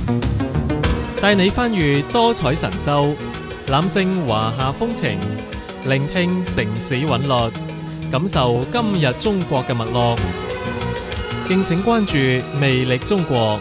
帶你翻閱多彩神州，攬勝華夏風情，聆聽城市韻律，感受今日中國嘅脈絡。敬請關注魅力中國。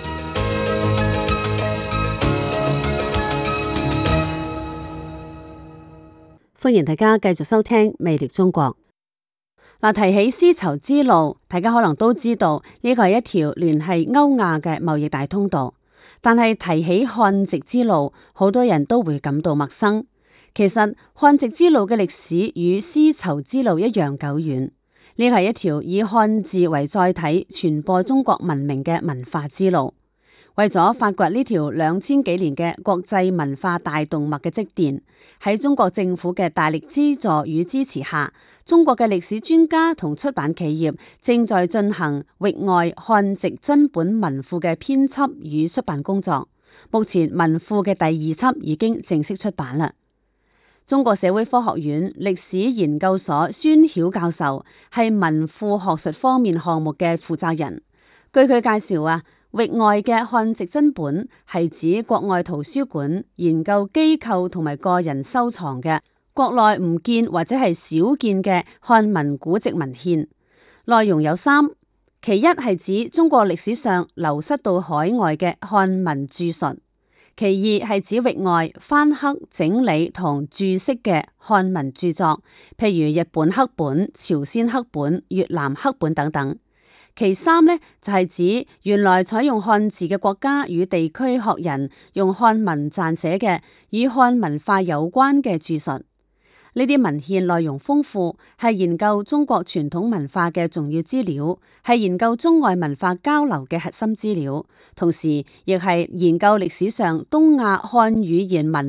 歡迎大家繼續收聽魅力中國。提起絲綢之路，大家可能都知道呢個係一條聯繫歐亞嘅貿易大通道。但係提起漢籍之路，好多人都會感到陌生。其實漢籍之路嘅歷史與絲綢之路一樣久遠。呢係一條以漢字為載體傳播中國文明嘅文化之路。為咗發掘呢條2000幾年嘅國際文化大動脈嘅積澱，喺中國政府嘅大力資助與支持下，中國嘅歷史專家同出版企業正在進行域外漢籍真本文庫嘅編輯與出版工作。目前文庫嘅第2輯已經正式出版啦。中國社會科學院歷史研究所孫曉教授係文庫學術方面項目嘅負責人。據佢介紹域外嘅漢籍真本係指國外圖書館、研究機構同埋個人收藏嘅國內唔見或者係少見嘅漢文古籍文獻，內容有3：其一係指中國歷史上流失到海外嘅漢文注述；其二係指域外翻刻、整理同注釋嘅漢文著作，譬如日本刻本、朝鮮刻本、越南刻本等等。其3呢，就係指原來採用漢字嘅國家與地區學人用漢文撰寫嘅與漢文化有關嘅著述。呢啲文獻內容豐富，係研究中國傳統文化嘅重要資料，係研究中外文化交流嘅核心資料，同時亦係研究歷史上東亞漢語言文